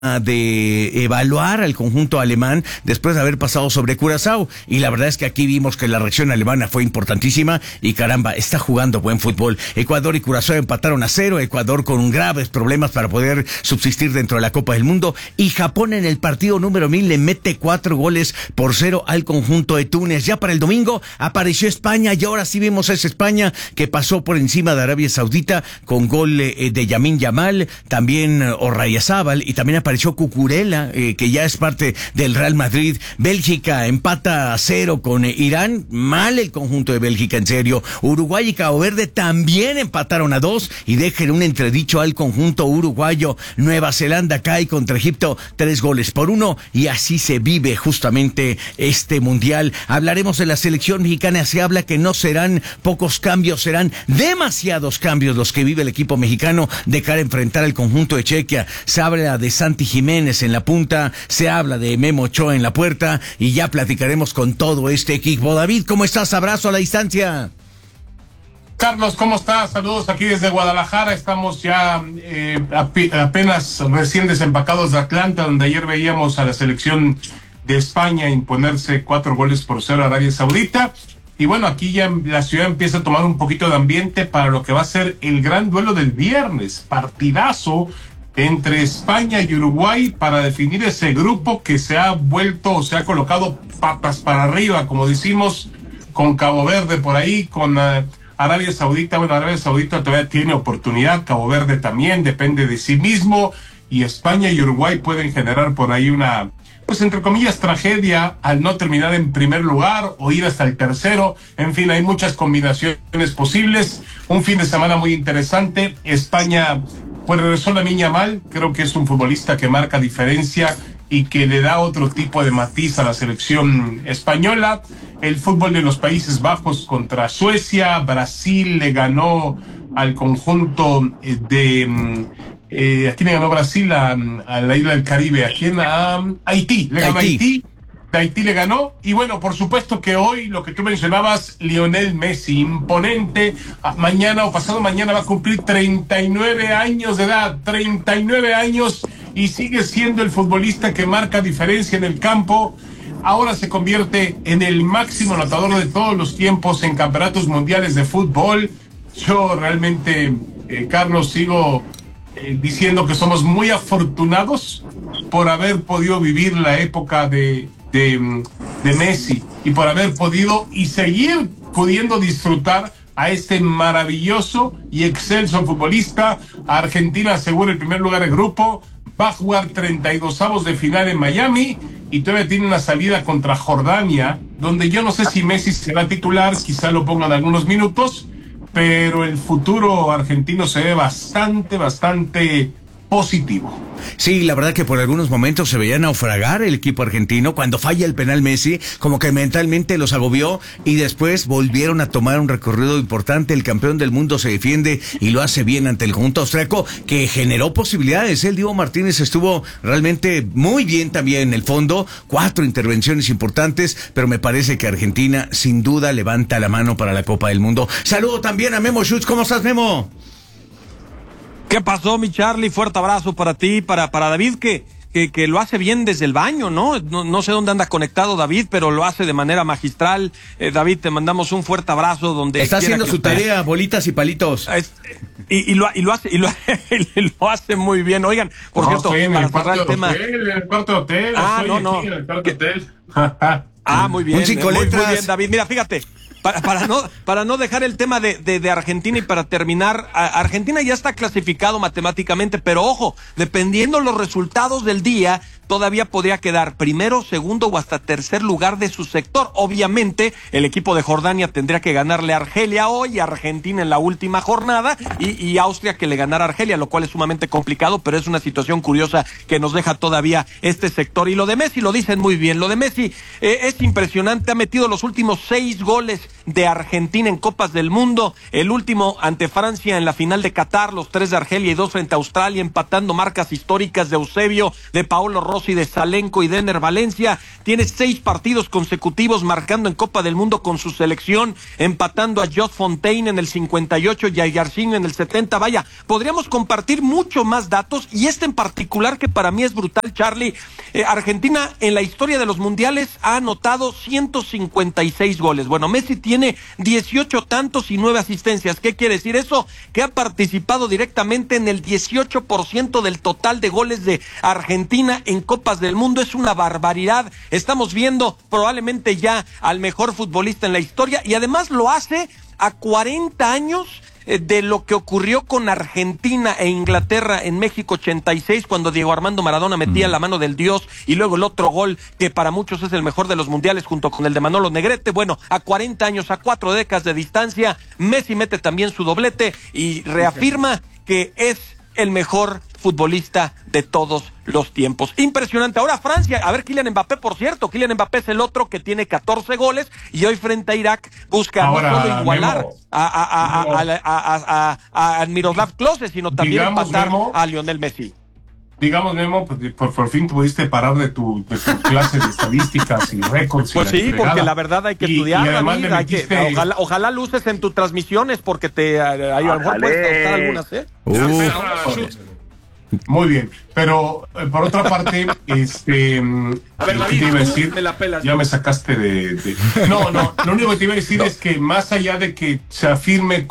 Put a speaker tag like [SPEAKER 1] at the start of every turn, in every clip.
[SPEAKER 1] de evaluar al conjunto alemán después de haber pasado sobre Curazao, y la verdad es que aquí vimos que la reacción alemana fue importantísima y caramba, está jugando buen fútbol. Ecuador y Curazao empataron a 0, Ecuador con graves problemas para poder subsistir dentro de la Copa del Mundo, y Japón en el partido número 1000 le mete 4-0 al conjunto de Túnez. Ya para el domingo apareció España, y ahora sí vimos a esa España que pasó por encima de Arabia Saudita con gol de Lamine Yamal, también Orrayzábal, y también apareció Cucurella, que ya es parte del Real Madrid. Bélgica empata a 0 con Irán, mal el conjunto de Bélgica, en serio. Uruguay y Cabo Verde también empataron a 2 y dejan un entredicho al conjunto uruguayo. Nueva Zelanda cae contra Egipto 3-1, y así se vive justamente este mundial. Hablaremos de la selección mexicana, se habla que no serán pocos cambios, serán demasiados cambios los que vive el equipo mexicano de cara a enfrentar al conjunto de Chequia. Se habla de Santi Jiménez en la punta, se habla de Memo Ochoa en la puerta, y ya platicaremos con todo este equipo. David, ¿cómo estás? Abrazo a la distancia.
[SPEAKER 2] Carlos, ¿cómo estás? Saludos aquí desde Guadalajara. Estamos ya apenas recién desempacados de Atlanta, donde ayer veíamos a la selección de España imponerse 4-0 a Arabia Saudita. Y bueno, aquí ya la ciudad empieza a tomar un poquito de ambiente para lo que va a ser el gran duelo del viernes. Partidazo entre España y Uruguay para definir ese grupo que se ha vuelto o se ha colocado patas para arriba, como decimos, con Cabo Verde por ahí, con Arabia Saudita. Bueno, Arabia Saudita todavía tiene oportunidad, Cabo Verde también, depende de sí mismo, y España y Uruguay pueden generar por ahí una, pues entre comillas, tragedia al no terminar en primer lugar o ir hasta el tercero. En fin, hay muchas combinaciones posibles. Un fin de semana muy interesante. España, pues regresó Lamine Yamal, creo que es un futbolista que marca diferencia y que le da otro tipo de matiz a la selección española. El fútbol de los Países Bajos contra Suecia, Brasil le ganó al conjunto de... ¿a quién le ganó Brasil? A la isla del Caribe. ¿A quién? A Haití. Le ganó Haití. Haití le ganó. Y bueno, por supuesto que hoy, lo que tú mencionabas, Lionel Messi, imponente. Mañana o pasado mañana va a cumplir 39 años de edad. 39 años y sigue siendo el futbolista que marca diferencia en el campo. Ahora se convierte en el máximo anotador de todos los tiempos en campeonatos mundiales de fútbol. Yo realmente, Carlos, sigo diciendo que somos muy afortunados por haber podido vivir la época de Messi y por haber podido y seguir pudiendo disfrutar a este maravilloso y excelso futbolista. Argentina asegura el primer lugar del grupo, va a jugar 32avos de final en Miami y todavía tiene una salida contra Jordania, donde yo no sé si Messi será titular, quizá lo pongan algunos minutos, pero el futuro argentino se ve bastante positivo.
[SPEAKER 1] Sí, la verdad que por algunos momentos se veía naufragar el equipo argentino. Cuando falla el penal Messi, como que mentalmente los agobió, y después volvieron a tomar un recorrido importante. El campeón del mundo se defiende y lo hace bien ante el conjunto austriaco, que generó posibilidades. El Diego Martínez estuvo realmente muy bien también en el fondo, 4 intervenciones importantes, pero me parece que Argentina sin duda levanta la mano para la Copa del Mundo. Saludo también a Memo Schutz. ¿Cómo estás, Memo?
[SPEAKER 3] ¿Qué pasó, mi Charlie? Fuerte abrazo para ti, para David, que lo hace bien desde el baño, ¿no? No sé dónde anda conectado David, pero lo hace de manera magistral. David, te mandamos un fuerte abrazo donde
[SPEAKER 1] está haciendo su tarea, bolitas y palitos.
[SPEAKER 3] Y lo hace muy bien. Oigan, por cierto, para cerrar el tema.
[SPEAKER 2] En el cuarto de hotel.
[SPEAKER 3] No.
[SPEAKER 2] En el cuarto de hotel.
[SPEAKER 3] Muy bien.
[SPEAKER 1] Un 5 letras.
[SPEAKER 3] Muy bien, David. Mira, fíjate. Para no dejar el tema de Argentina, y para terminar, Argentina ya está clasificado matemáticamente, pero ojo, dependiendo los resultados del día, todavía podría quedar primero, segundo o hasta tercer lugar de su sector. Obviamente, el equipo de Jordania tendría que ganarle a Argelia hoy, a Argentina en la última jornada, y Austria que le ganara a Argelia, lo cual es sumamente complicado, pero es una situación curiosa que nos deja todavía este sector. Y lo de Messi, lo dicen muy bien, lo de Messi es impresionante, ha metido los últimos 6 goles de Argentina en Copas del Mundo, el último ante Francia en la final de Qatar, los 3 de Argelia y 2 frente a Australia, empatando marcas históricas de Eusebio, de Paolo Rossi Rossi de Salenco y Denner Valencia. Tiene 6 partidos consecutivos marcando en Copa del Mundo con su selección, empatando a Jos Fontaine en el 58 y a Yarcinho en el 70. Vaya, podríamos compartir mucho más datos, y este en particular que para mí es brutal, Charlie. Argentina en la historia de los mundiales ha anotado 156 goles. Bueno, Messi tiene 18 tantos y 9 asistencias. ¿Qué quiere decir eso? Que ha participado directamente en el 18% del total de goles de Argentina en Copas del Mundo. Es una barbaridad. Estamos viendo probablemente ya al mejor futbolista en la historia, y además lo hace a 40 años de lo que ocurrió con Argentina e Inglaterra en México 86, cuando Diego Armando Maradona metía la mano del Dios, y luego el otro gol que para muchos es el mejor de los mundiales junto con el de Manolo Negrete. Bueno, a 40 años, a 4 décadas de distancia, Messi mete también su doblete y reafirma que es el mejor futbolista de todos los tiempos. Impresionante. Ahora Francia, a ver, Kylian Mbappé, por cierto, Kylian Mbappé es el otro que tiene 14 goles, y hoy frente a Irak busca no solo igualar a Miroslav Klose, sino también empatar a Lionel Messi.
[SPEAKER 2] Digamos, Memo, por fin pudiste parar de tu clase de estadísticas y récords.
[SPEAKER 3] Pues sí, porque la verdad hay que estudiar, ojalá luces en tus transmisiones, porque a lo mejor puedes causar algunas, ¿eh?
[SPEAKER 2] Muy bien, pero por otra parte,
[SPEAKER 3] a ver, David,
[SPEAKER 2] te iba a decir,
[SPEAKER 3] me la pelas.
[SPEAKER 2] ya me sacaste de... No, lo único que te iba a decir es que más allá de que se afirme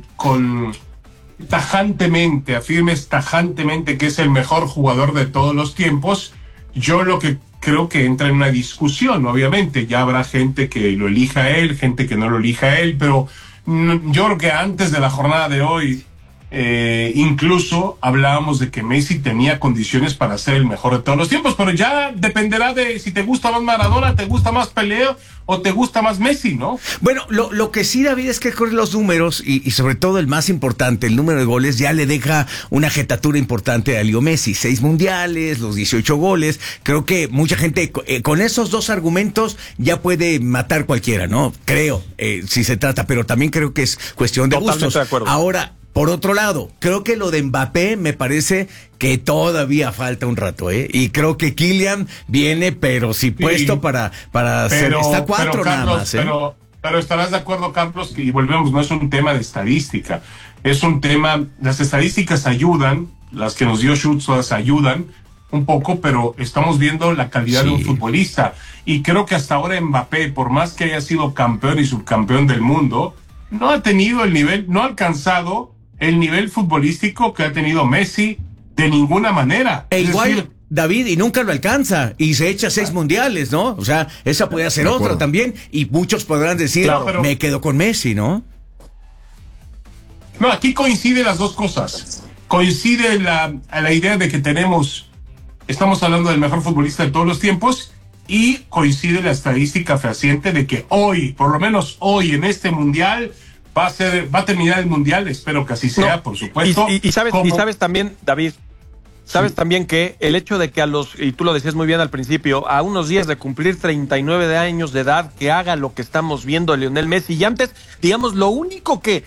[SPEAKER 2] afirmes tajantemente que es el mejor jugador de todos los tiempos, yo lo que creo que entra en una discusión. Obviamente ya habrá gente que lo elija a él, gente que no lo elija a él, pero yo creo que antes de la jornada de hoy, incluso hablábamos de que Messi tenía condiciones para ser el mejor de todos los tiempos, pero ya dependerá de si te gusta más Maradona, te gusta más Pelé o te gusta más Messi, ¿no?
[SPEAKER 1] Bueno, lo que sí, David, es que con los números y sobre todo el más importante, el número de goles, ya le deja una jetatura importante a Leo Messi. 6 mundiales, los 18 goles. Creo que mucha gente con esos 2 argumentos ya puede matar cualquiera, ¿no? Creo, si se trata, pero también creo que es cuestión de
[SPEAKER 3] Totalmente
[SPEAKER 1] gustos.
[SPEAKER 3] de acuerdo.
[SPEAKER 1] Ahora, por otro lado, creo que lo de Mbappé me parece que todavía falta un rato, ¿eh? Y creo que Kylian viene, pero sí puesto para hacer. Está 4 nada más, ¿eh?
[SPEAKER 2] Pero estarás de acuerdo, Carlos, que, y volvemos, no es un tema de estadística, es un tema, las estadísticas ayudan, las que nos dio Schutz todas ayudan un poco, pero estamos viendo la calidad de un futbolista, y creo que hasta ahora Mbappé, por más que haya sido campeón y subcampeón del mundo, no ha tenido el nivel, no ha alcanzado el nivel futbolístico que ha tenido Messi de ninguna manera.
[SPEAKER 1] Igual, David, y nunca lo alcanza, y se echa 6 mundiales, ¿no? O sea, esa podría ser otra también, y muchos podrán decir, claro, pero me quedo con Messi, ¿no?
[SPEAKER 2] No, aquí coincide las dos cosas. Coincide la idea de que estamos hablando del mejor futbolista de todos los tiempos, y coincide la estadística fehaciente de que hoy, por lo menos hoy, en este mundial, va a terminar el mundial, espero que así sea, por supuesto.
[SPEAKER 3] Y sabes también, David, sabes también que el hecho de que y tú lo decías muy bien al principio, a unos días de cumplir 39 años de edad, que haga lo que estamos viendo de Lionel Messi, y antes, digamos, lo único que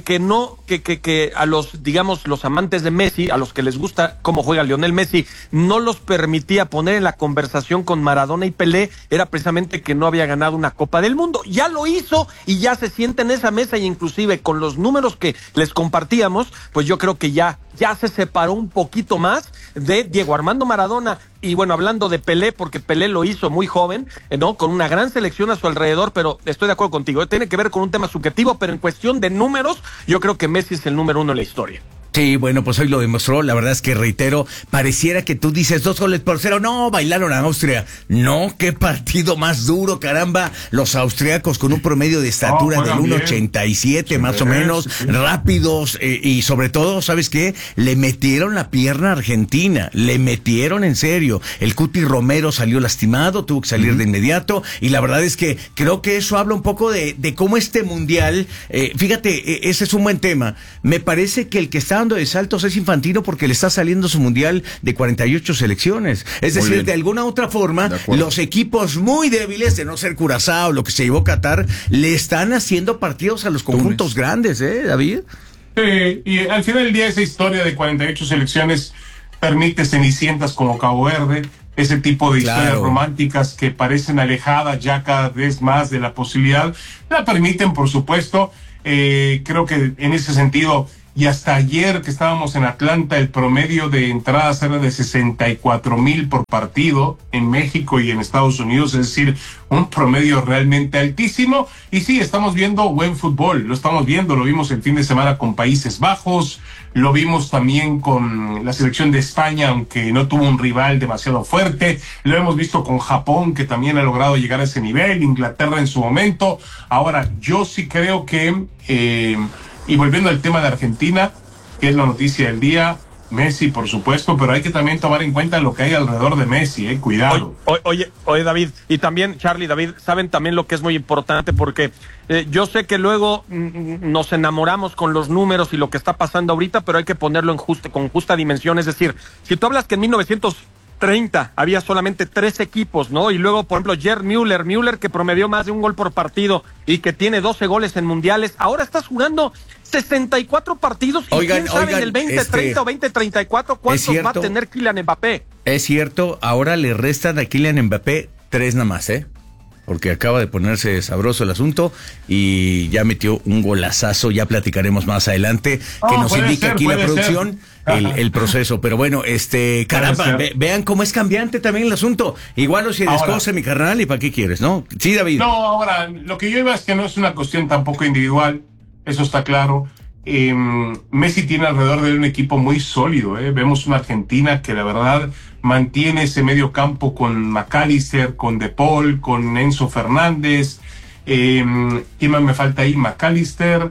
[SPEAKER 3] a los, digamos, los amantes de Messi, a los que les gusta cómo juega Lionel Messi, no los permitía poner en la conversación con Maradona y Pelé, era precisamente que no había ganado una Copa del Mundo. Ya lo hizo y ya se siente en esa mesa, y inclusive con los números que les compartíamos, pues yo creo que ya se separó un poquito más de Diego Armando Maradona. Y bueno, hablando de Pelé, porque Pelé lo hizo muy joven, ¿no? Con una gran selección a su alrededor, pero estoy de acuerdo contigo, tiene que ver con un tema subjetivo, pero en cuestión de números, yo creo que Messi es el número 1 en la historia.
[SPEAKER 1] Sí, bueno, pues hoy lo demostró. La verdad es que, reitero, pareciera que tú dices 2-0, no, bailaron a Austria. No, qué partido más duro, caramba. Los austriacos con un promedio de estatura del 1.87 más o menos, rápidos, y sobre todo, ¿sabes qué? Le metieron la pierna a Argentina, le metieron en serio. El Cuti Romero salió lastimado, tuvo que salir de inmediato, y la verdad es que creo que eso habla un poco de cómo este mundial, fíjate, ese es un buen tema. Me parece que el que está de saltos es Infantino, porque le está saliendo su mundial de 48 selecciones. Es decir, de alguna otra forma, los equipos muy débiles, de no ser Curazao, lo que se llevó Qatar, le están haciendo partidos a los conjuntos grandes, David.
[SPEAKER 2] Sí, y al final del día esa historia de 48 selecciones permite cenicientas como Cabo Verde, ese tipo de historias
[SPEAKER 1] Claro.
[SPEAKER 2] románticas que parecen alejadas ya cada vez más de la posibilidad, la permiten, por supuesto. Creo que en ese sentido, y hasta ayer que estábamos en Atlanta, el promedio de entradas era de 64,000 por partido en México y en Estados Unidos, es decir, un promedio realmente altísimo. Y sí, estamos viendo buen fútbol, lo estamos viendo, lo vimos el fin de semana con Países Bajos, lo vimos también con la selección de España, aunque no tuvo un rival demasiado fuerte, lo hemos visto con Japón, que también ha logrado llegar a ese nivel, Inglaterra en su momento. Ahora, yo sí creo que... y volviendo al tema de Argentina, que es la noticia del día, Messi, por supuesto, pero hay que también tomar en cuenta lo que hay alrededor de Messi, cuidado.
[SPEAKER 3] Oye, David, y también, Charlie, David, saben también lo que es muy importante, porque yo sé que luego nos enamoramos con los números y lo que está pasando ahorita, pero hay que ponerlo con justa dimensión. Es decir, si tú hablas que en 1930 había solamente 3 equipos, ¿no? Y luego, por ejemplo, Gerd Müller que promedió más de un gol por partido y que tiene 12 goles en mundiales, ahora estás jugando 64 partidos y quién sabe en el 2030 o 2034 cuántos va a tener Kylian Mbappé.
[SPEAKER 1] Es cierto, ahora le restan a Kylian Mbappé 3 nada más, porque acaba de ponerse sabroso el asunto y ya metió un golazazo. Ya platicaremos más adelante que nos indica aquí la producción el proceso. Pero bueno, caramba, vean cómo es cambiante también el asunto. Igual o se descoce mi carnal y ¿para qué quieres, no? Sí, David.
[SPEAKER 2] No, ahora, lo que yo iba es que no es una cuestión tampoco individual, eso está claro. Messi tiene alrededor de un equipo muy sólido, Vemos una Argentina que la verdad mantiene ese medio campo con McAllister, con De Paul, con Enzo Fernández. ¿Quién más me falta ahí? McAllister,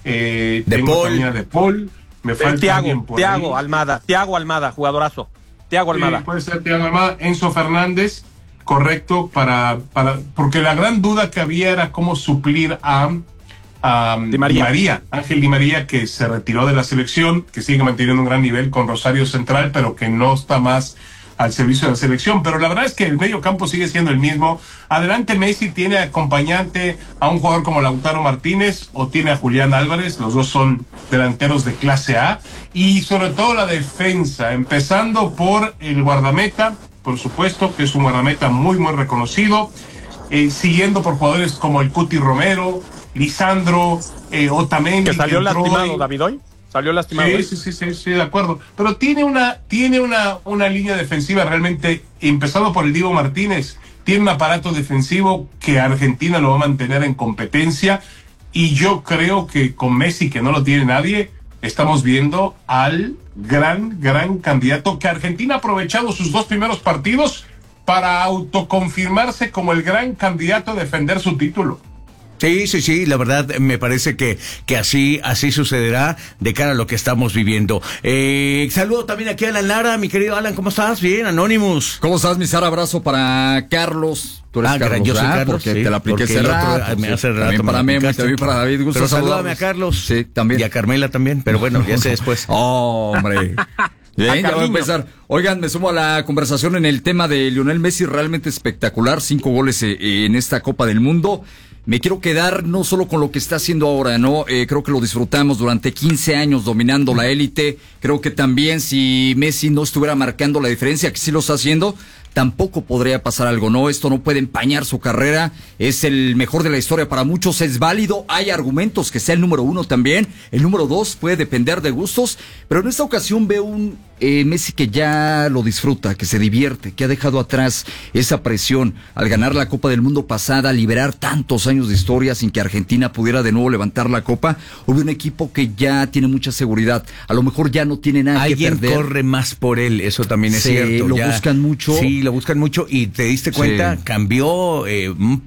[SPEAKER 2] tengo también a De Paul, me falta alguien por
[SPEAKER 3] Thiago Almada, jugadorazo. Thiago Almada.
[SPEAKER 2] Sí, puede ser Thiago Almada, Enzo Fernández, correcto, porque la gran duda que había era cómo suplir a Di María, Ángel Di María, que se retiró de la selección, que sigue manteniendo un gran nivel con Rosario Central, pero que no está más al servicio de la selección. Pero la verdad es que el medio campo sigue siendo el mismo. Adelante Messi tiene acompañante a un jugador como Lautaro Martínez o tiene a Julián Álvarez, los dos son delanteros de clase A, y sobre todo la defensa, empezando por el guardameta, por supuesto, que es un guardameta muy muy reconocido, siguiendo por jugadores como el Cuti Romero, Lisandro, Otamendi,
[SPEAKER 3] que salió lastimado, David, hoy. ¿Salió lastimado?
[SPEAKER 2] Sí, de acuerdo. Pero tiene una línea defensiva realmente, empezando por el Diego Martínez, tiene un aparato defensivo que Argentina lo va a mantener en competencia, y yo creo que con Messi, que no lo tiene nadie, estamos viendo al gran candidato, que Argentina ha aprovechado sus 2 primeros partidos para autoconfirmarse como el gran candidato a defender su título.
[SPEAKER 1] Sí, la verdad me parece que así sucederá de cara a lo que estamos viviendo. Saludo también aquí a Alan Lara, mi querido Alan, ¿cómo estás? Bien, Anonymous.
[SPEAKER 4] ¿Cómo estás, mi Sara? Abrazo para Carlos. Tú eres Carlos,
[SPEAKER 1] yo soy Carlos,
[SPEAKER 4] porque te la apliqué hace rato.
[SPEAKER 1] También
[SPEAKER 4] para Memo, también para David. Gusto
[SPEAKER 1] pero salúdame a Carlos.
[SPEAKER 4] Sí, también.
[SPEAKER 1] Y a Carmela también, pero bueno, ya sé después.
[SPEAKER 4] Hombre. Bien, ya voy a empezar. Oigan, me sumo a la conversación en el tema de Lionel Messi, realmente espectacular, 5 goles en esta Copa del Mundo. Me quiero quedar no solo con lo que está haciendo ahora, ¿no? Creo que lo disfrutamos durante 15 años dominando la élite. Creo que también si Messi no estuviera marcando la diferencia, que sí lo está haciendo, tampoco podría pasar algo, ¿no? Esto no puede empañar su carrera. Es el mejor de la historia para muchos, es válido. Hay argumentos que sea el número 1 también. El número 2 puede depender de gustos. Pero en esta ocasión veo un Messi que ya lo disfruta, que se divierte, que ha dejado atrás esa presión al ganar la Copa del Mundo pasada, liberar tantos años de historia sin que Argentina pudiera de nuevo levantar la Copa. Hubo un equipo que ya tiene mucha seguridad. A lo mejor ya no tiene nada que perder.
[SPEAKER 1] Alguien corre más por él, eso también es cierto.
[SPEAKER 4] Lo buscan mucho.
[SPEAKER 1] Sí, lo buscan mucho y te diste cuenta, cambió el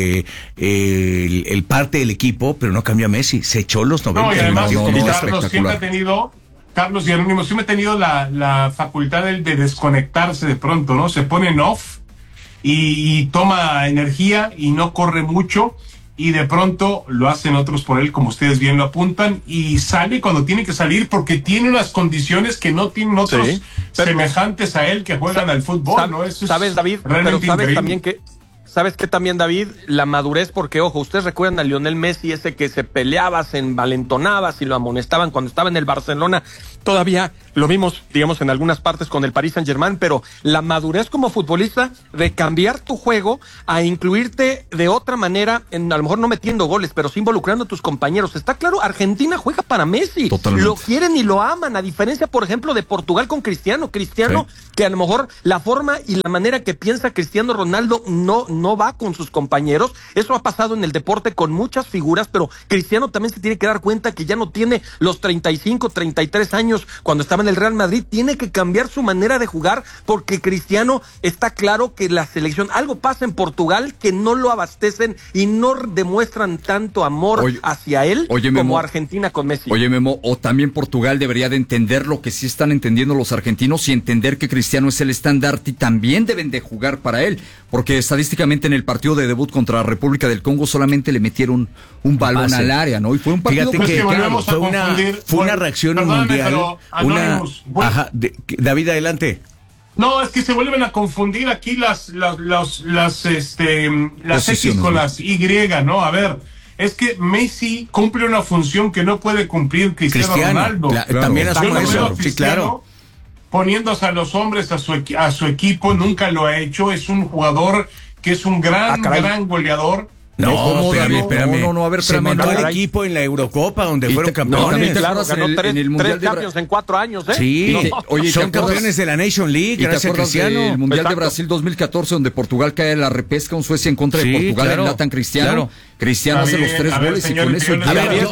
[SPEAKER 1] parte del equipo, pero no cambió a Messi, se echó los 90.
[SPEAKER 2] No, y además Carlos siempre ha tenido, Carlos y Anónimo siempre ha tenido la facultad de desconectarse de pronto, ¿no? Se pone en off y toma energía y no corre mucho, y de pronto lo hacen otros por él, como ustedes bien lo apuntan, y sale cuando tiene que salir porque tiene unas condiciones que no tienen otros semejantes a él que juegan al fútbol, ¿no? Eso
[SPEAKER 3] ¿sabes, David? Pero sabes también que ¿sabes qué también, David? La madurez, porque, ojo, ustedes recuerdan a Lionel Messi, ese que se peleaba, se envalentonaba, si lo amonestaban cuando estaba en el Barcelona, Todavía lo vimos, digamos, en algunas partes con el Paris Saint-Germain, pero la madurez como futbolista de cambiar tu juego a incluirte de otra manera, a lo mejor no metiendo goles, pero sí involucrando a tus compañeros. Está claro, Argentina juega para Messi.
[SPEAKER 4] Totalmente.
[SPEAKER 3] Lo quieren y lo aman, a diferencia, por ejemplo, de Portugal con Cristiano. Cristiano, sí, que a lo mejor la forma y la manera que piensa Cristiano Ronaldo no va con sus compañeros. Eso ha pasado en el deporte con muchas figuras, pero Cristiano también se tiene que dar cuenta que ya no tiene los 35, 33 años cuando estaba en el Real Madrid. Tiene que cambiar su manera de jugar, porque Cristiano, está claro que la selección, algo pasa en Portugal que no lo abastecen y no demuestran tanto amor hacia él como Argentina con Messi.
[SPEAKER 4] Oye, Memo, o también Portugal debería de entender lo que sí están entendiendo los argentinos y entender que Cristiano es el estandarte y también deben de jugar para él, porque estadísticamente en el partido de debut contra República del Congo solamente le metieron un balón al área, ¿no? Y fue un partido
[SPEAKER 1] fue una reacción mundial. David, adelante.
[SPEAKER 2] No, es que se vuelven a confundir aquí las X con las Y, ¿no? A ver, es que Messi cumple una función que no puede cumplir Cristiano Ronaldo.
[SPEAKER 1] También asumo eso, sí, claro.
[SPEAKER 2] Poniéndose a los hombres a su equipo, nunca lo ha hecho. Es un jugador que es un gran goleador.
[SPEAKER 1] No, espérame.
[SPEAKER 4] A ver,
[SPEAKER 1] se mandó al equipo en la Eurocopa, donde fueron campeones.
[SPEAKER 3] Claro, ganó tres Champions en 4 años, ¿eh?
[SPEAKER 1] Sí, son campeones de la Nation League, gracias a Cristiano.
[SPEAKER 4] El Mundial de Brasil 2014, donde Portugal cae en la repesca con Suecia en contra de Portugal, en Latan Cristiano. Claro. Cristiano hace los 3 goles y con eso...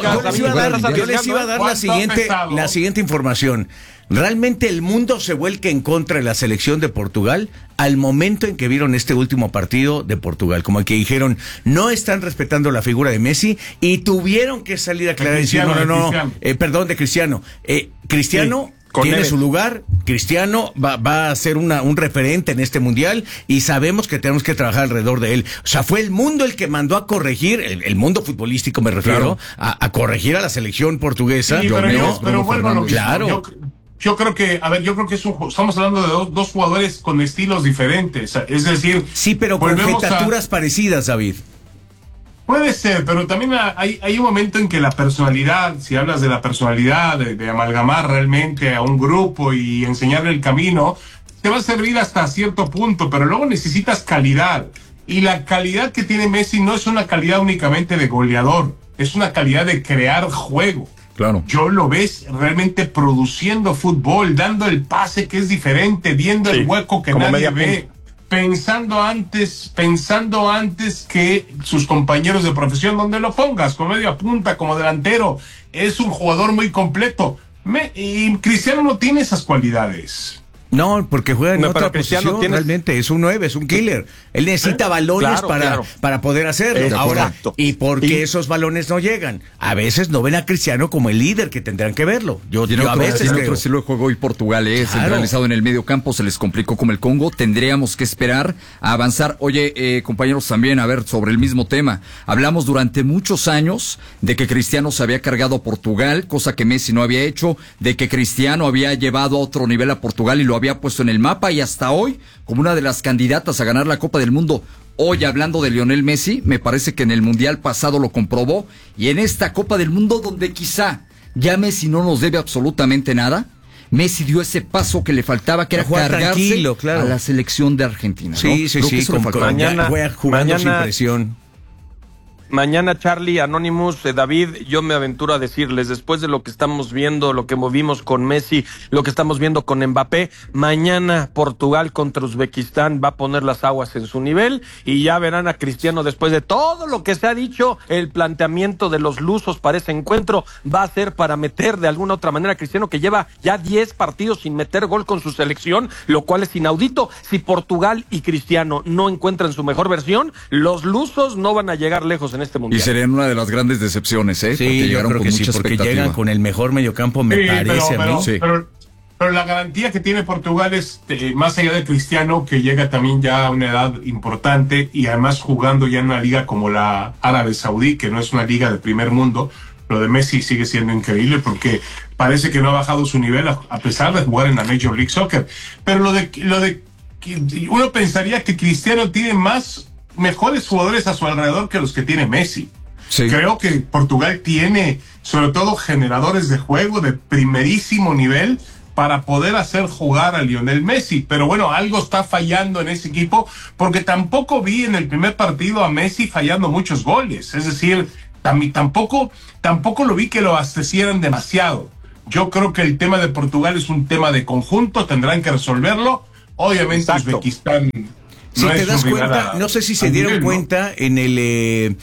[SPEAKER 1] Yo les iba a dar la siguiente información. Realmente el mundo se vuelca en contra de la selección de Portugal al momento en que vieron este último partido de Portugal, como que dijeron, no están respetando la figura de Messi, y tuvieron que salir a aclarar y decir, perdón, de Cristiano. Cristiano tiene su lugar, Cristiano va a ser un referente en este mundial y sabemos que tenemos que trabajar alrededor de él. O sea, fue el mundo el que mandó a corregir, el mundo futbolístico me refiero, a corregir a la selección portuguesa.
[SPEAKER 2] Sí, pero vuelvo a lo mismo. Claro. Yo creo que, estamos hablando de dos jugadores con estilos diferentes, es decir...
[SPEAKER 1] Sí, pero con jetaduras parecidas, David.
[SPEAKER 2] Puede ser, pero también hay un momento en que la personalidad, si hablas de la personalidad, de amalgamar realmente a un grupo y enseñarle el camino, te va a servir hasta cierto punto, pero luego necesitas calidad. Y la calidad que tiene Messi no es una calidad únicamente de goleador, es una calidad de crear juego.
[SPEAKER 4] Claro.
[SPEAKER 2] Yo lo ves realmente produciendo fútbol, dando el pase que es diferente, viendo el hueco que nadie ve, pensando antes que sus compañeros de profesión, donde lo pongas, como media punta, como delantero. Es un jugador muy completo. Y Cristiano no tiene esas cualidades.
[SPEAKER 1] No, porque juega en otra posición, realmente, es un 9, es un killer. Él necesita balones para poder hacerlo. Ahora, ¿y por qué esos balones no llegan? A veces no ven a Cristiano como el líder que tendrán que verlo. Yo a veces creo.
[SPEAKER 4] Otro estilo de juego hoy Portugal centralizado en el medio campo, se les complicó como el Congo. Tendríamos que esperar a avanzar. Oye, compañeros, también, a ver, sobre el mismo tema. Hablamos durante muchos años de que Cristiano se había cargado a Portugal, cosa que Messi no había hecho, de que Cristiano había llevado a otro nivel a Portugal y lo había puesto en el mapa, y hasta hoy como una de las candidatas a ganar la Copa del Mundo. Hoy, hablando de Lionel Messi, me parece que en el Mundial pasado lo comprobó, y en esta Copa del Mundo, donde quizá ya Messi no nos debe absolutamente nada, Messi dio ese paso que le faltaba, que era cargarse a la selección de Argentina, ¿no?
[SPEAKER 1] Sí, jugando sin presión.
[SPEAKER 3] Mañana, Charlie, Anonymous, David, yo me aventuro a decirles, después de lo que estamos viendo, lo que movimos con Messi, lo que estamos viendo con Mbappé, mañana Portugal contra Uzbekistán va a poner las aguas en su nivel, y ya verán a Cristiano, después de todo lo que se ha dicho, el planteamiento de los lusos para ese encuentro va a ser para meter de alguna otra manera a Cristiano, que lleva ya 10 partidos sin meter gol con su selección, lo cual es inaudito. Si Portugal y Cristiano no encuentran su mejor versión, los lusos no van a llegar lejos en este mundial.
[SPEAKER 4] Y serían una de las grandes decepciones, ¿eh?
[SPEAKER 1] Sí, yo creo que sí, porque llegan con el mejor mediocampo, me parece a mí.
[SPEAKER 2] Pero la garantía que tiene Portugal es, más allá de Cristiano, que llega también ya a una edad importante y además jugando ya en una liga como la Árabe Saudí, que no es una liga de primer mundo. Lo de Messi sigue siendo increíble porque parece que no ha bajado su nivel a pesar de jugar en la Major League Soccer. Pero lo de uno pensaría que Cristiano tiene mejores jugadores a su alrededor que los que tiene Messi.
[SPEAKER 4] Sí.
[SPEAKER 2] Creo que Portugal tiene, sobre todo, generadores de juego de primerísimo nivel para poder hacer jugar a Lionel Messi. Pero bueno, algo está fallando en ese equipo, porque tampoco vi en el primer partido a Messi fallando muchos goles. Es decir, tampoco lo vi que lo abastecieran demasiado. Yo creo que el tema de Portugal es un tema de conjunto, tendrán que resolverlo. Obviamente Uzbekistán
[SPEAKER 1] si te das cuenta, no sé si se dieron cuenta en el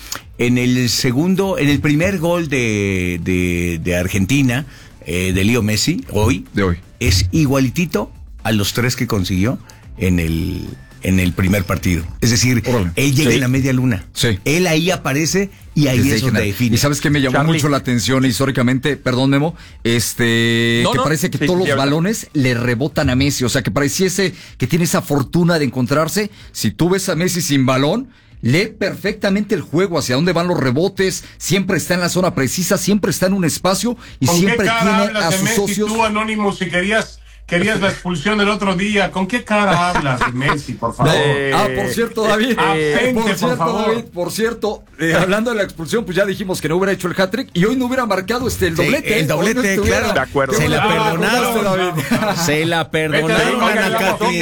[SPEAKER 1] primer gol de Argentina, de Leo Messi, hoy, es igualitito a los 3 que consiguió en el primer partido. Es decir, él llega en la media luna. Sí. Él ahí aparece y ahí es donde define.
[SPEAKER 4] Y sabes que me llamó mucho la atención históricamente, perdón Memo, que parece que todos los balones le rebotan a Messi, o sea que pareciese que tiene esa fortuna de encontrarse. Si tú ves a Messi sin balón, lee perfectamente el juego, hacia dónde van los rebotes, siempre está en la zona precisa, siempre está en un espacio y siempre tiene a sus socios.
[SPEAKER 2] Tú, Anónimo, si querías la expulsión el otro día, ¿con qué cara hablas de Messi, por favor?
[SPEAKER 4] Por cierto, David, por cierto, hablando de la expulsión, pues ya dijimos que no hubiera hecho el hat-trick y hoy no hubiera marcado el doblete.
[SPEAKER 1] El doblete, claro.
[SPEAKER 5] De acuerdo.
[SPEAKER 1] Se la perdonaron. Se la perdonaron al Cati.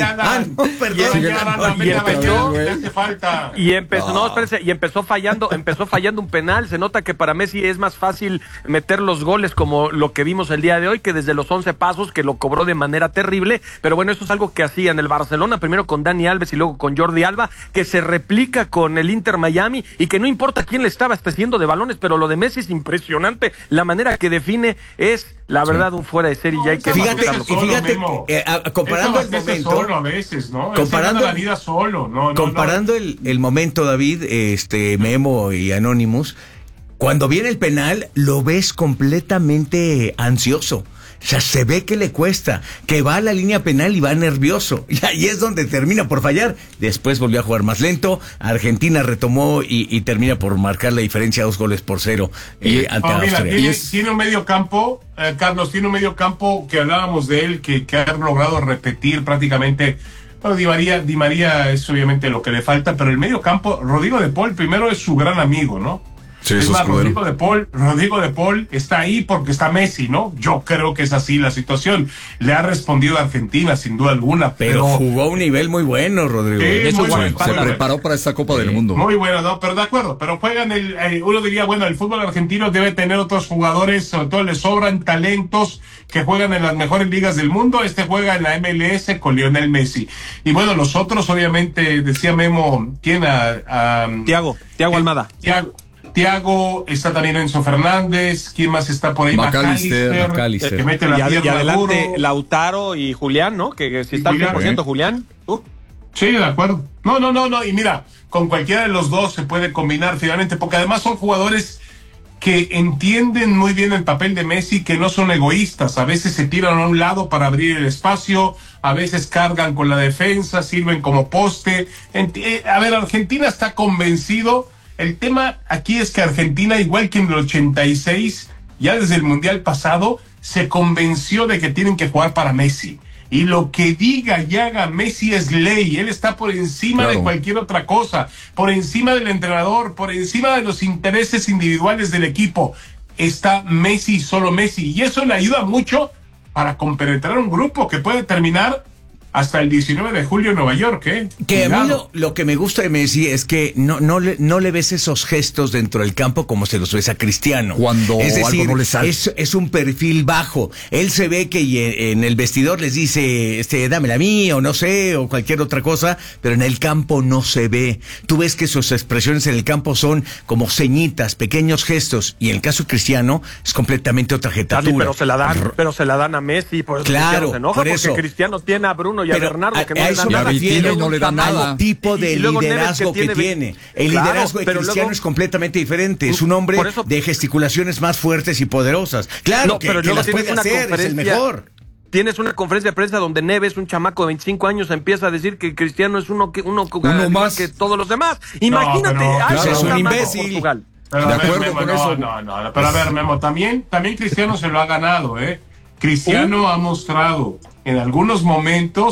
[SPEAKER 5] Y empezó fallando un penal. Se nota que para Messi es más fácil meter los goles como lo que vimos el día de hoy, que desde los 11 pasos, que lo cobró de manera terrible, pero bueno, eso es algo que hacía en el Barcelona, primero con Dani Alves y luego con Jordi Alba, que se replica con el Inter Miami y que no importa quién le estaba abasteciendo de balones, pero lo de Messi es impresionante, la manera que define es, la verdad, un fuera de serie y hay que
[SPEAKER 1] fíjate, comparando el momento
[SPEAKER 2] solo a veces, ¿no?
[SPEAKER 1] Comparando
[SPEAKER 2] la vida solo,
[SPEAKER 1] comparando el momento, David, Memo y Anonymous, cuando viene el penal lo ves completamente ansioso. O sea, se ve que le cuesta, que va a la línea penal y va nervioso. Y ahí es donde termina por fallar. Después volvió a jugar más lento. Argentina retomó y termina por marcar la diferencia 2-0 ante Austria.
[SPEAKER 2] Tiene un medio campo, Carlos, tiene un medio campo que hablábamos de él, que ha logrado repetir prácticamente. Bueno, Di María es obviamente lo que le falta, pero el medio campo, Rodrigo de Paul primero es su gran amigo, ¿no?
[SPEAKER 4] Sí,
[SPEAKER 2] es más, Rodrigo de Paul está ahí porque está Messi, ¿no? Yo creo que es así la situación. Le ha respondido a Argentina, sin duda alguna.
[SPEAKER 1] Pero jugó a un nivel muy bueno, Rodrigo.
[SPEAKER 4] Se preparó para esta Copa del Mundo.
[SPEAKER 2] Muy bueno, no, pero de acuerdo. Pero juegan uno diría, bueno, el fútbol argentino debe tener otros jugadores, sobre todo le sobran talentos que juegan en las mejores ligas del mundo. Juega en la MLS con Lionel Messi. Y bueno, los otros, obviamente, decía Memo, ¿quién?
[SPEAKER 5] Thiago Almada.
[SPEAKER 2] Thiago, está también Enzo Fernández, ¿quién más está por ahí?
[SPEAKER 4] McAllister.
[SPEAKER 2] Que mete la
[SPEAKER 5] y
[SPEAKER 2] pierna
[SPEAKER 5] adelante
[SPEAKER 2] duro.
[SPEAKER 5] Lautaro y Julián, ¿no? Que si está al 100% Julián.
[SPEAKER 2] Sí, de acuerdo. No, y mira, con cualquiera de los dos se puede combinar finalmente, porque además son jugadores que entienden muy bien el papel de Messi, que no son egoístas, a veces se tiran a un lado para abrir el espacio, a veces cargan con la defensa, sirven como poste. A ver, Argentina está convencido. El tema aquí es que Argentina, igual que en el 86, ya desde el Mundial pasado, se convenció de que tienen que jugar para Messi. Y lo que diga y haga Messi es ley. Él está por encima de cualquier otra cosa, por encima del entrenador, por encima de los intereses individuales del equipo. Está Messi y solo Messi. Y eso le ayuda mucho para compenetrar un grupo que puede terminar hasta el 19 de julio en Nueva York, ¿eh?
[SPEAKER 1] Que a mí lo que me gusta de Messi es que no le ves esos gestos dentro del campo como se los ves a Cristiano.
[SPEAKER 4] Cuando
[SPEAKER 1] es decir,
[SPEAKER 4] algo no le sale.
[SPEAKER 1] Es un perfil bajo. Él se ve que en el vestidor les dice, dámela a mí, o no sé, o cualquier otra cosa, pero en el campo no se ve. Tú ves que sus expresiones en el campo son como ceñitas, pequeños gestos, y en el caso de Cristiano es completamente otra jetatura.
[SPEAKER 5] Pero se la dan a Messi, por eso
[SPEAKER 1] claro,
[SPEAKER 5] se enoja,
[SPEAKER 1] por eso.
[SPEAKER 5] Porque Cristiano tiene a Bruno y a Bernardo, que no le dan
[SPEAKER 1] nada.
[SPEAKER 4] No le da nada.
[SPEAKER 1] Al tipo de liderazgo que tiene. El liderazgo de Cristiano es completamente diferente. Es un hombre de gesticulaciones más fuertes y poderosas. Claro, que las puede hacer, es el mejor.
[SPEAKER 5] Tienes una conferencia de prensa donde Neves, un chamaco de 25 años, empieza a decir que Cristiano es uno más que todos los demás. Imagínate,
[SPEAKER 1] es un imbécil.
[SPEAKER 2] Pero
[SPEAKER 4] de acuerdo con eso.
[SPEAKER 2] No, pero a ver, Memo, también Cristiano se lo ha ganado, ¿eh? Cristiano ha mostrado en algunos momentos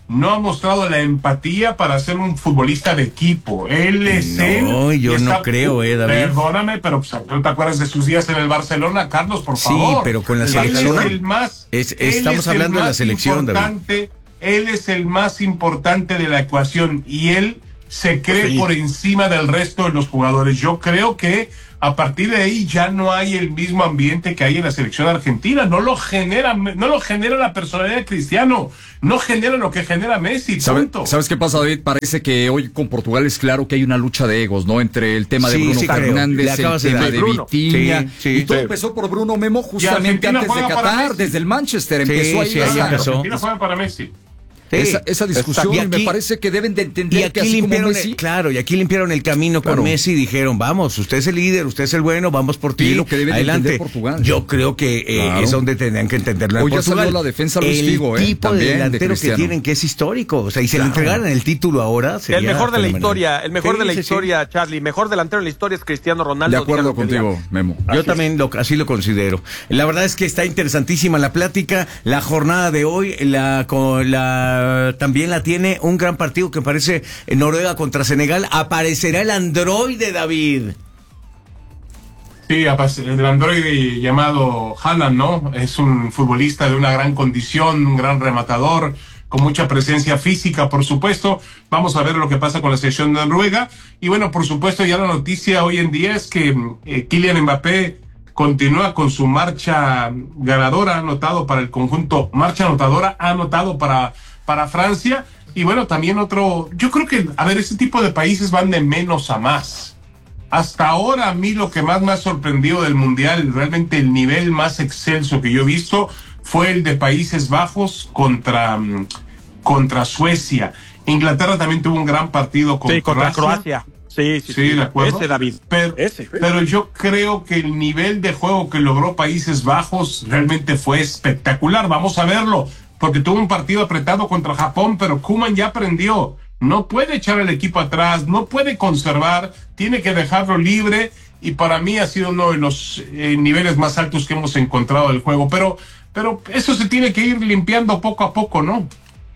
[SPEAKER 2] no ha mostrado la empatía para ser un futbolista de equipo. Él es él.
[SPEAKER 1] No, yo no creo, David.
[SPEAKER 2] Perdóname, pero pues, ¿no te acuerdas de sus días en el Barcelona, Carlos, por favor?
[SPEAKER 1] Sí, pero con la selección. Estamos hablando de la selección, David.
[SPEAKER 2] Él es el más importante de la ecuación y él se cree por encima del resto de los jugadores. Yo creo que a partir de ahí ya no hay el mismo ambiente que hay en la selección argentina. No lo genera la personalidad de Cristiano, no genera lo que genera Messi. Punto.
[SPEAKER 4] ¿Sabes qué pasa, David? Parece que hoy con Portugal es claro que hay una lucha de egos, ¿no? Entre el tema de Bruno Fernández, el tema de Vitinha. Y todo empezó por Bruno, Memo, justamente antes de Qatar, desde el Manchester. Empezó ahí.
[SPEAKER 2] Argentina juega para Messi.
[SPEAKER 4] Esa discusión y me parece que deben de entender que así como Messi...
[SPEAKER 1] Claro, y aquí limpiaron el camino con Messi y dijeron, vamos, usted es el líder, usted es el bueno, vamos por ti,
[SPEAKER 4] lo que deben
[SPEAKER 1] adelante.
[SPEAKER 4] Portugal.
[SPEAKER 1] Yo creo que es donde tendrían que entenderlo.
[SPEAKER 4] Hoy ya salió la defensa Luis Figo,
[SPEAKER 1] el tipo de delantero que tienen, que es histórico, o sea, y se le entregaran el título ahora, sería
[SPEAKER 5] el mejor de la historia, Charlie, mejor delantero en la historia es Cristiano Ronaldo.
[SPEAKER 4] De acuerdo contigo, Memo.
[SPEAKER 1] Yo también así lo considero. La verdad es que está interesantísima la plática, la jornada de hoy, también la tiene un gran partido que parece Noruega contra Senegal. Aparecerá el androide, David.
[SPEAKER 2] Sí, el androide llamado Haaland, ¿no? Es un futbolista de una gran condición, un gran rematador, con mucha presencia física, por supuesto. Vamos a ver lo que pasa con la selección de Noruega. Y bueno, por supuesto, ya la noticia hoy en día es que Kylian Mbappé continúa con su marcha ganadora, ha anotado para el conjunto, marcha anotadora, ha anotado para Francia. Y bueno, también yo creo que, ese tipo de países van de menos a más. Hasta ahora a mí lo que más me ha sorprendido del Mundial, realmente el nivel más excelso que yo he visto, fue el de Países Bajos contra Suecia. Inglaterra también tuvo un gran partido
[SPEAKER 5] contra Croacia. Sí,
[SPEAKER 2] de acuerdo.
[SPEAKER 5] Ese, David.
[SPEAKER 2] Pero yo creo que el nivel de juego que logró Países Bajos realmente fue espectacular. Vamos a verlo, porque tuvo un partido apretado contra Japón, pero Koeman ya aprendió. No puede echar el equipo atrás, no puede conservar, tiene que dejarlo libre, y para mí ha sido uno de los niveles más altos que hemos encontrado del juego. Pero eso se tiene que ir limpiando poco a poco, ¿no?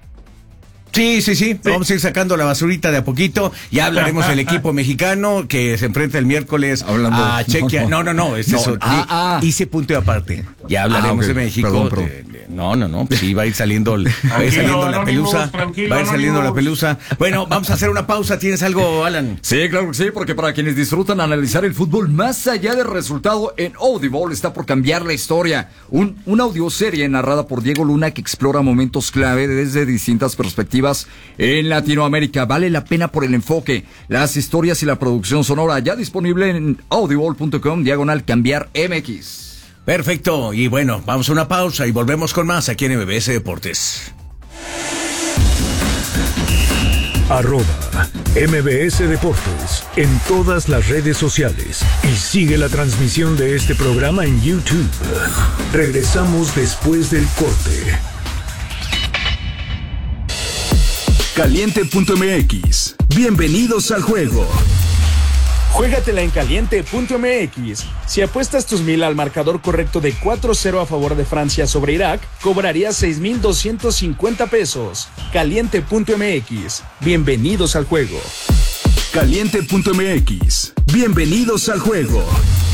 [SPEAKER 1] Sí. Vamos a ir sacando la basurita de a poquito. Ya hablaremos del equipo mexicano que se enfrenta el miércoles a Chequia. No. Eso. Hice punto y aparte. Ya hablaremos de México. No. Pues sí, va a ir saliendo la pelusa. La pelusa. Bueno, vamos a hacer una pausa. ¿Tienes algo, Alan?
[SPEAKER 4] Sí, claro que sí, porque para quienes disfrutan analizar el fútbol más allá del resultado, en Audible está por cambiar la historia. Una audioserie narrada por Diego Luna que explora momentos clave desde distintas perspectivas en Latinoamérica. Vale la pena por el enfoque, las historias y la producción sonora. Ya disponible en audible.com/cambiar MX.
[SPEAKER 1] Perfecto, y bueno, vamos a una pausa y volvemos con más aquí en MBS Deportes.
[SPEAKER 6] @MBS Deportes en todas las redes sociales y sigue la transmisión de este programa en YouTube. Regresamos después del corte. Caliente.mx. Bienvenidos al juego.
[SPEAKER 7] Juégatela en Caliente.mx. Si apuestas tus 1,000 al marcador correcto de 4-0 a favor de Francia sobre Irak, cobrarías 6,250 pesos. Caliente.mx. Bienvenidos al juego.
[SPEAKER 6] Caliente.mx. Bienvenidos al juego.